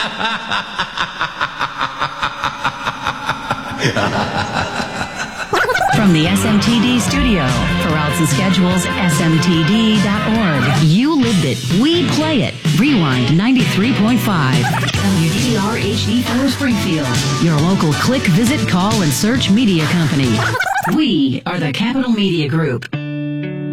From the SMTD studio, for routes and schedules, smtd.org. You lived it. We play it. Rewind 93.5. WDR HD4 Springfield. Your local click, visit, call, and search media company. We are the Capital Media Group.